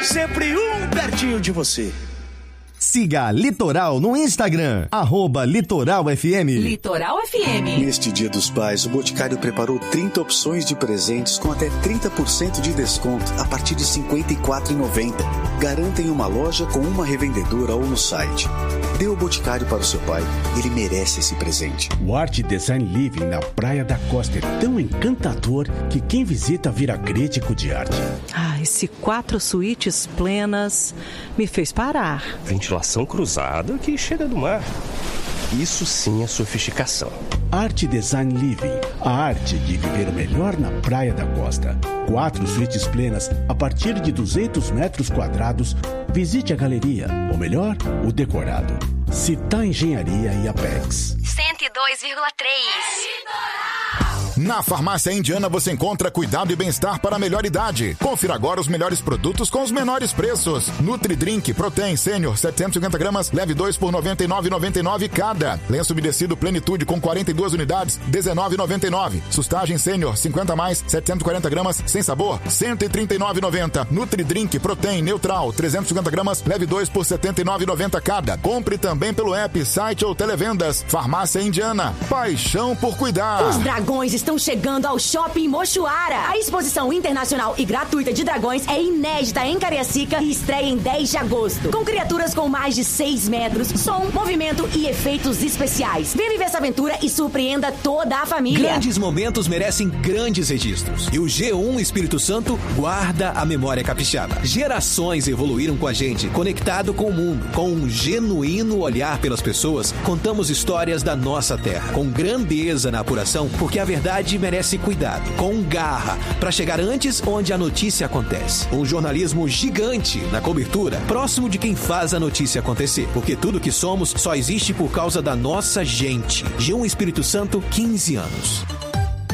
Sempre um pertinho de você. Siga Litoral no Instagram, @LitoralFM. Litoral FM. Neste Dia dos Pais, o Boticário preparou 30 opções de presentes com até 30% de desconto a partir de R$ 54,90. Garanta em uma loja com uma revendedora ou no site. Dê o Boticário para o seu pai, ele merece esse presente. O Art Design Living na Praia da Costa é tão encantador que quem visita vira crítico de arte. Esse 4 suítes plenas me fez parar. Ventilação cruzada que chega do mar. Isso sim é sofisticação. Art Design Living, a arte de viver melhor na Praia da Costa. 4 suítes plenas a partir de 200 metros quadrados. Visite a galeria, ou melhor, o decorado. Citar Engenharia e Apex. 102,3. Na Farmácia Indiana você encontra cuidado e bem-estar para a melhor idade. Confira agora os melhores produtos com os menores preços. Nutri-Drink Protein Sênior 750 gramas, leve 2 por R$ 99,99 cada. Lenço umedecido Plenitude com 42 unidades, R$ 19,99. Sustagem Sênior 50 mais, 740 gramas, sem sabor, R$ 139,90. Nutri-Drink Protein Neutral 350 gramas, leve 2 por R$ 79,90 cada. Compre também pelo app, site ou televendas. Farmácia Indiana, paixão por cuidar. Os dragões estão chegando ao Shopping Mochuara. A exposição internacional e gratuita de dragões é inédita em Cariacica e estreia em 10 de agosto. Com criaturas com mais de 6 metros, som, movimento e efeitos especiais. Vem viver essa aventura e surpreenda toda a família. Grandes momentos merecem grandes registros. E o G1 Espírito Santo guarda a memória capixaba. Gerações evoluíram com a gente, conectado com o mundo. Com um genuíno olhar pelas pessoas, contamos histórias da nossa terra. Com grandeza na apuração, porque a verdade merece cuidado, com garra, para chegar antes onde a notícia acontece. Um jornalismo gigante na cobertura, próximo de quem faz a notícia acontecer. Porque tudo que somos só existe por causa da nossa gente. G1 Espírito Santo, 15 anos.